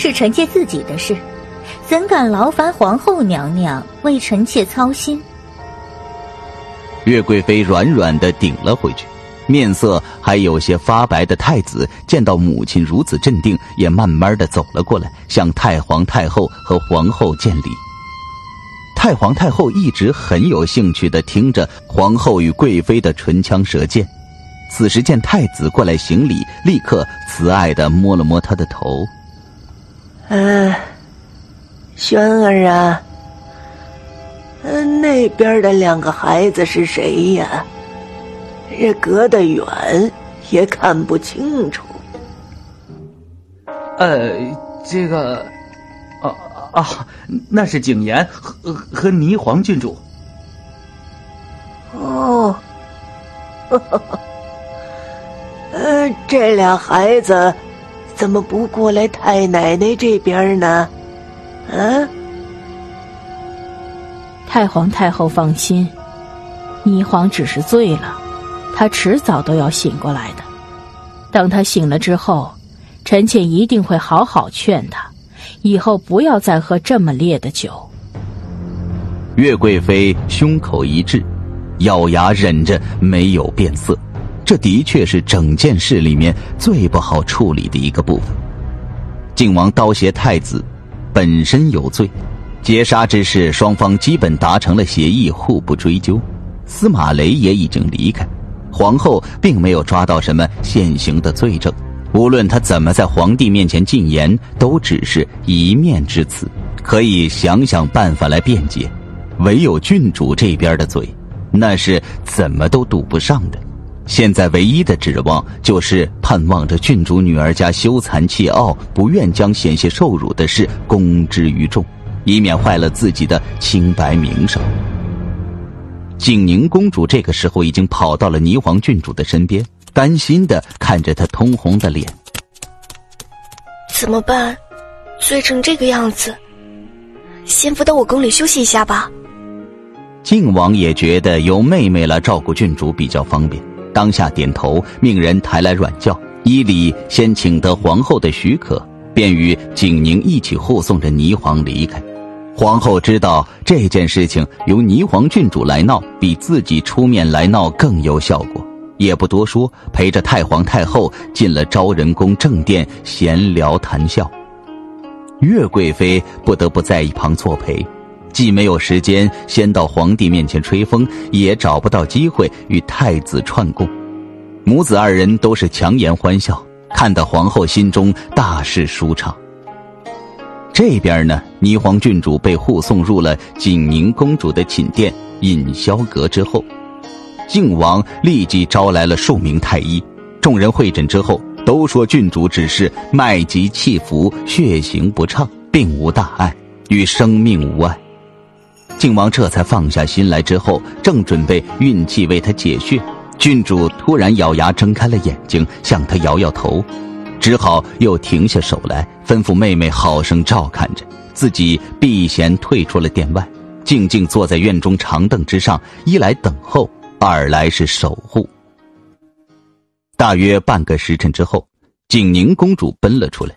是臣妾自己的事，怎敢劳烦皇后娘娘为臣妾操心？ 岳贵妃软软地顶了回去，面色还有些发白的太子见到母亲如此镇定，也慢慢地走了过来，向太皇太后和皇后见礼。太皇太后一直很有兴趣地听着皇后与贵妃的唇枪舌剑，此时见太子过来行礼，立刻慈爱地摸了摸他的头。 轩儿啊，那边的2个孩子是谁呀？这隔得远也看不清楚。 这个，那是景琰和霓凰郡主。 哦，这俩孩子怎么不过来太奶奶这边呢？ 太皇太后放心，霓凰只是醉了，她迟早都要醒过来的。等她醒了之后，臣妾一定会好好劝她，以后不要再喝这么烈的酒。 岳贵妃胸口一滞，咬牙忍着没有变色，这的确是整件事里面最不好处理的一个部分。靖王刀挟太子本身有罪，劫杀之事双方基本达成了协议，互不追究。司马雷也已经离开，皇后并没有抓到什么现行的罪证，无论她怎么在皇帝面前进言，都只是一面之词，可以想想办法来辩解。唯有郡主这边的嘴，那是怎么都堵不上的。现在唯一的指望就是盼望着郡主女儿家羞惭怯傲，不愿将险些受辱的事公之于众，以免坏了自己的清白名声。景宁公主这个时候已经跑到了霓凰郡主的身边，担心地看着她通红的脸。 怎么办？醉成这个样子，先扶到我宫里休息一下吧。 靖王也觉得由妹妹来照顾郡主比较方便，当下点头，命人抬来软轿，依礼先请得皇后的许可，便与景宁一起护送着霓凰离开。皇后知道这件事情由霓凰郡主来闹比自己出面来闹更有效果，也不多说，陪着太皇太后进了昭仁宫正殿闲聊谈笑。岳贵妃不得不在一旁作陪，既没有时间先到皇帝面前吹风，也找不到机会与太子串供。母子二人都是强颜欢笑，看得皇后心中大是舒畅。这边呢，霓凰郡主被护送入了景宁公主的寝殿饮霄阁之后，靖王立即招来了数名太医，众人会诊之后都说郡主只是脉急气浮，血行不畅，并无大碍，与生命无碍。靖王这才放下心来，之后正准备运气为他解穴，郡主突然咬牙睁开了眼睛，向他摇摇头，只好又停下手来，吩咐妹妹好生照看着，自己避嫌退出了殿外，静静坐在院中长凳之上，一来等候，二来是守护。大约半个时辰之后，景宁公主奔了出来。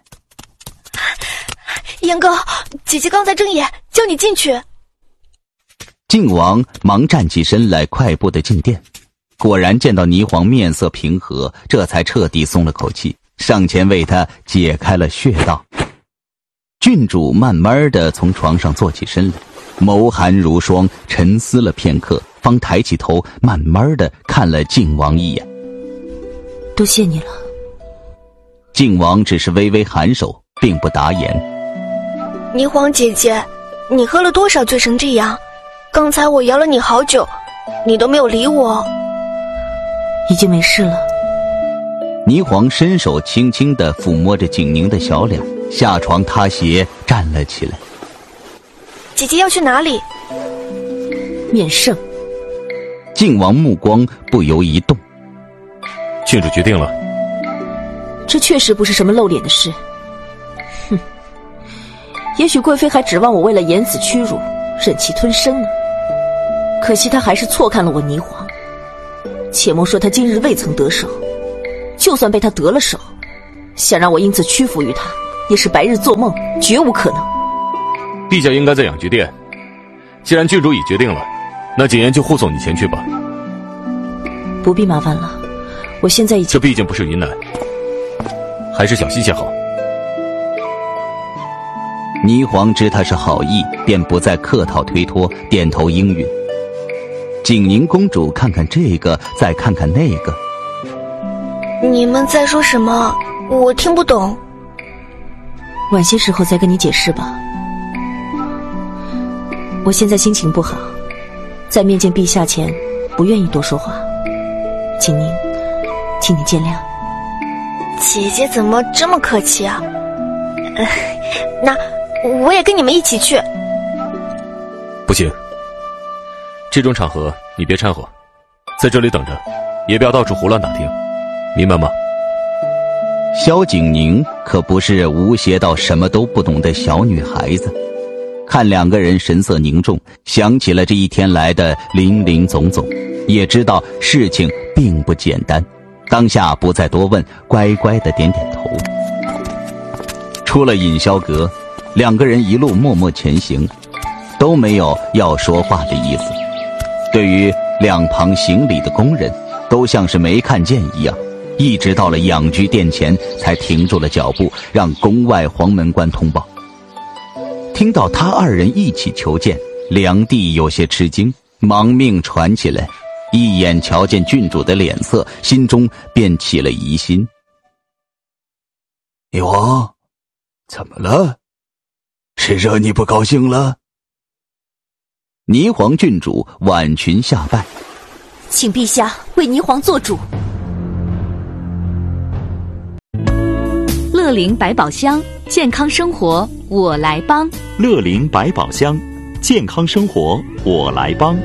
严哥，姐姐刚才睁眼，叫你进去。 靖王忙站起身来，快步的进殿，果然见到霓凰面色平和，这才彻底松了口气，上前为他解开了穴道。郡主慢慢的从床上坐起身来，眸含如霜，沉思了片刻，方抬起头，慢慢的看了靖王一眼。 多谢你了。 靖王只是微微颔首，并不答言。 霓凰姐姐，你喝了多少醉成这样？刚才我摇了你好久，你都没有理我。 已经没事了。 霓凰伸手轻轻地抚摸着景宁的小脸，下床塌鞋站了起来。 姐姐要去哪里？ 面圣。 靖王目光不由一动。 郡主决定了。 这确实不是什么露脸的事。哼，也许贵妃还指望我为了言子屈辱，忍气吞声呢。可惜她还是错看了我霓凰。且莫说她今日未曾得手，就算被她得了手，想让我因此屈服于她， 也是白日做梦，绝无可能。 陛下应该在养菊殿，既然郡主已决定了，那谨言就护送你前去吧。 不必麻烦了，我现在已经…… 这毕竟不是云南，还是小心些好。 霓凰知他是好意，便不再客套推脱，点头应允。景宁公主看看这个，再看看那个。 你们在说什么？我听不懂。 晚些时候再跟你解释吧。我现在心情不好，在面见陛下前不愿意多说话，景宁，请你见谅。 姐姐怎么这么客气啊？那我也跟你们一起去。 不行，这种场合你别掺和，在这里等着，也不要到处胡乱打听，明白吗？ 萧景宁可不是无邪到什么都不懂的小女孩子，看两个人神色凝重，想起了这一天来的林林总总，也知道事情并不简单，当下不再多问，乖乖地点点头。出了饮霄阁，两个人一路默默前行，都没有要说话的意思。对于两旁行礼的工人，都像是没看见一样，一直到了养居殿前才停住了脚步，让宫外黄门官通报。听到他二人一起求见，梁帝有些吃惊，忙命传起来，一眼瞧见郡主的脸色，心中便起了疑心。 霓凰，怎么了？是惹你不高兴了？ 霓凰郡主挽裙下拜， 请陛下为霓凰做主。 乐龄百宝箱，健康生活我来帮。 乐龄百宝箱，健康生活我来帮。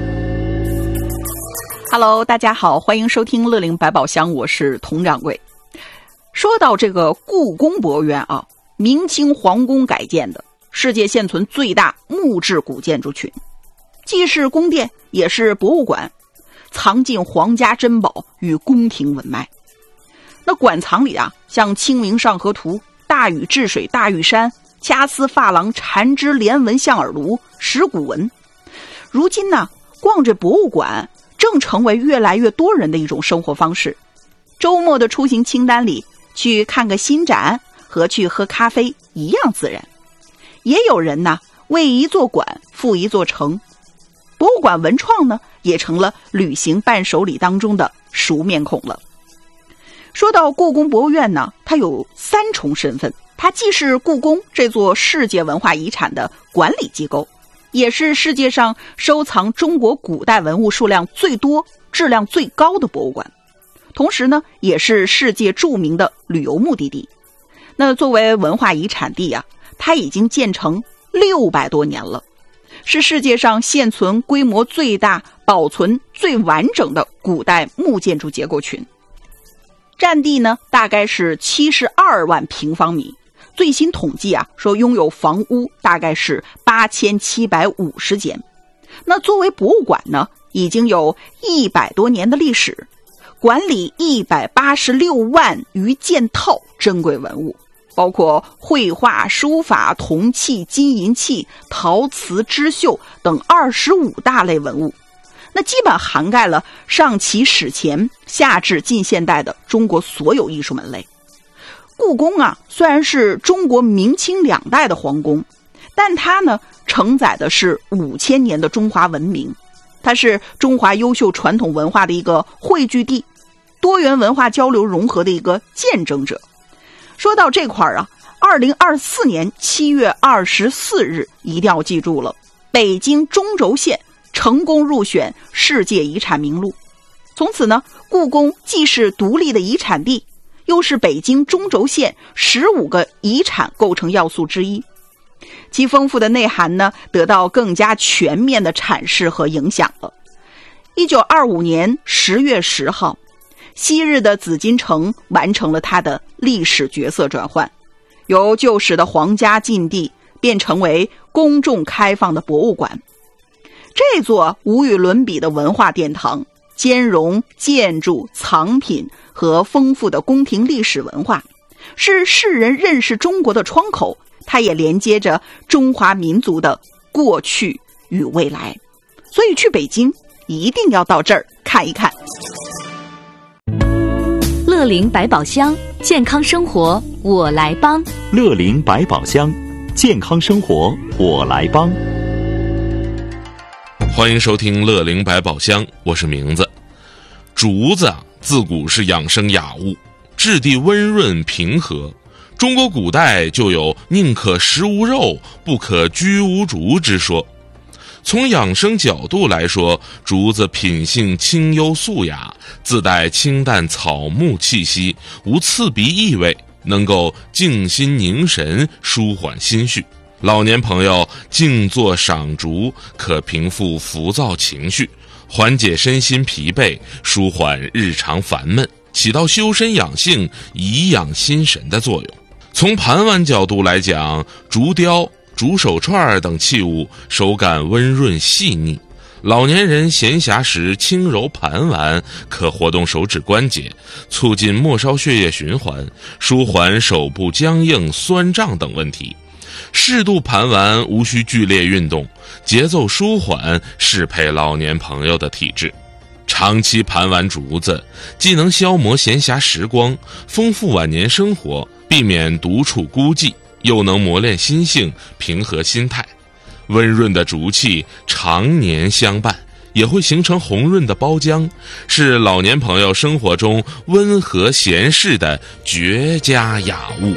Hello， 大家好，欢迎收听乐龄百宝箱，我是佟掌柜。说到这个故宫博物院啊，明清皇宫改建的，世界现存最大木质古建筑群，既是宫殿，也是博物馆，藏进皇家珍宝与宫廷文脉。那馆藏里啊，像《清明上河图》、大禹治水大禹山、掐丝珐琅缠枝连纹象耳炉、石鼓纹。如今呢，逛这博物馆正成为越来越多人的一种生活方式。周末的出行清单里，去看个新展和去喝咖啡一样自然。也有人呢，为一座馆赴一座城。博物馆文创呢，也成了旅行伴手礼当中的熟面孔了。说到故宫博物院呢，它有三重身份，它既是故宫这座世界文化遗产的管理机构，也是世界上收藏中国古代文物数量最多、质量最高的博物馆，同时呢，也是世界著名的旅游目的地。那作为文化遗产地啊，它已经建成600多年了，是世界上现存规模最大、保存最完整的古代木建筑结构群。占地呢，大概是72万平方米。最新统计啊，说拥有房屋大概是8750间。那作为博物馆呢，已经有100多年的历史，管理186万余件套珍贵文物，包括绘画、书法、铜器、金银器、陶瓷、织绣等25大类文物。那基本涵盖了上启史前、下至近现代的中国所有艺术门类。故宫啊，虽然是中国明清两代的皇宫，但它呢，承载的是5000年的中华文明，它是中华优秀传统文化的一个汇聚地，多元文化交流融合的一个见证者。说到这块啊，2024年7月24日一定要记住了，北京中轴线成功入选世界遗产名录。从此呢，故宫既是独立的遗产地，又是北京中轴线15个遗产构成要素之一。其丰富的内涵呢，得到更加全面的阐释和影响了。1925年10月10号，昔日的紫禁城完成了它的历史角色转换，由旧时的皇家禁地变成为公众开放的博物馆。这座无与伦比的文化殿堂，兼容建筑、藏品和丰富的宫廷历史文化， 是世人认识中国的窗口，它也连接着中华民族的过去与未来。所以去北京一定要到这儿看一看。 乐龄百宝箱，健康生活我来帮。 乐龄百宝箱，健康生活我来帮。 欢迎收听乐龄百宝箱，我是明子。竹子自古是养生雅物，质地温润平和。中国古代就有宁可食无肉，不可居无竹之说。从养生角度来说，竹子品性清幽素雅，自带清淡草木气息，无刺鼻意味，能够静心凝神，舒缓心绪。老年朋友静坐赏竹，可平复浮躁情绪，缓解身心疲惫，舒缓日常烦闷，起到修身养性、颐养心神的作用。从盘碗角度来讲，竹雕、竹手串等器物手感温润细腻，老年人闲暇时轻揉盘碗，可活动手指关节，促进末梢血液循环，舒缓手部僵硬、酸胀等问题。适度盘玩无需剧烈运动，节奏舒缓，适配老年朋友的体质。长期盘玩竹子，既能消磨闲暇时光，丰富晚年生活，避免独处孤寂，又能磨练心性，平和心态。温润的竹气常年相伴，也会形成红润的包浆，是老年朋友生活中温和闲适的绝佳雅物。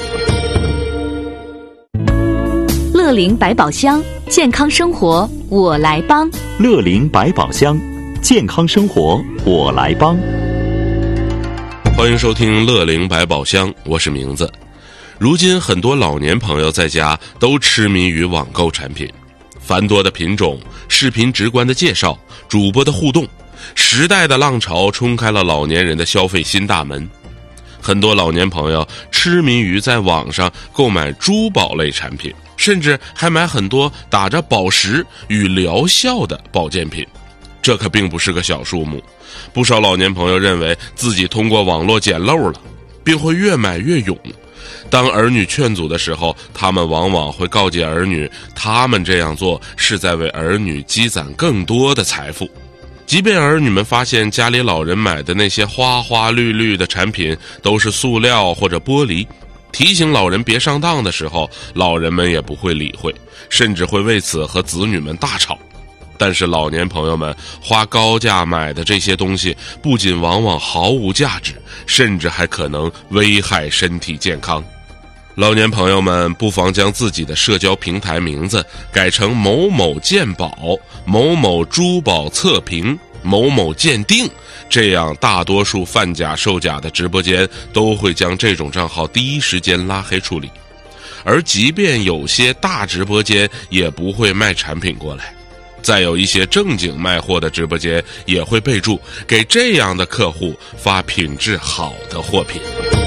乐龄百宝箱，健康生活我来帮。 乐龄百宝箱，健康生活我来帮。 欢迎收听乐龄百宝箱，我是明子。如今很多老年朋友在家都痴迷于网购产品，繁多的品种、视频直观的介绍、主播的互动，时代的浪潮冲开了老年人的消费新大门。很多老年朋友痴迷于在网上购买珠宝类产品，甚至还买很多打着宝石与疗效的保健品，这可并不是个小数目。不少老年朋友认为自己通过网络捡漏了，并会越买越勇。当儿女劝阻的时候，他们往往会告诫儿女，他们这样做是在为儿女积攒更多的财富。即便儿女们发现家里老人买的那些花花绿绿的产品都是塑料或者玻璃，提醒老人别上当的时候，老人们也不会理会，甚至会为此和子女们大吵。但是老年朋友们花高价买的这些东西，不仅往往毫无价值，甚至还可能危害身体健康。老年朋友们不妨将自己的社交平台名字改成某某鉴宝、某某珠宝测评、某某鉴定，这样大多数贩假售假的直播间都会将这种账号第一时间拉黑处理。而即便有些大直播间也不会卖产品过来，再有一些正经卖货的直播间也会备注给这样的客户发品质好的货品。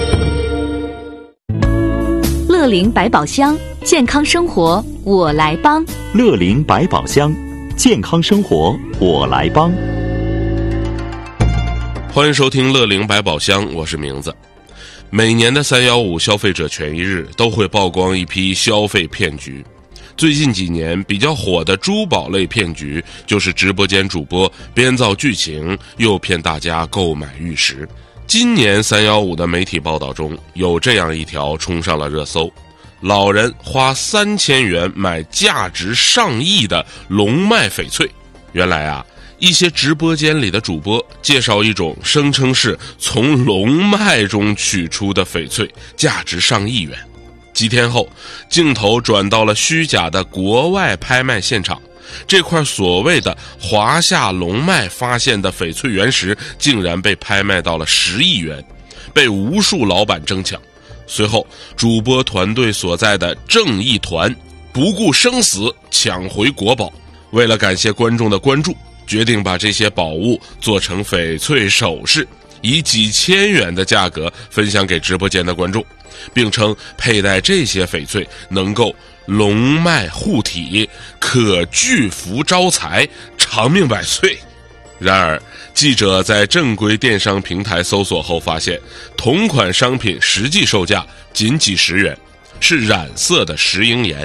乐龄百宝箱，健康生活我来帮。 乐龄百宝箱，健康生活我来帮。 欢迎收听乐龄百宝箱，我是明子。每年的315消费者权益日都会曝光一批消费骗局。最近几年比较火的珠宝类骗局，就是直播间主播编造剧情，诱骗大家购买玉石。今年315的媒体报道中，有这样一条冲上了热搜：老人花3000元买价值上亿的龙脉翡翠。原来啊，一些直播间里的主播介绍一种声称是从龙脉中取出的翡翠，价值上亿元。几天后，镜头转到了虚假的国外拍卖现场，这块所谓的华夏龙脉发现的翡翠原石竟然被拍卖到了10亿元，被无数老板争抢。随后，主播团队所在的正义团不顾生死抢回国宝。为了感谢观众的关注，决定把这些宝物做成翡翠首饰，以几千元的价格分享给直播间的观众，并称佩戴这些翡翠能够龙脉护体，可聚福招财，长命百岁。 然而，记者在正规电商平台搜索后发现，同款商品实际售价仅几十元，是染色的石英岩。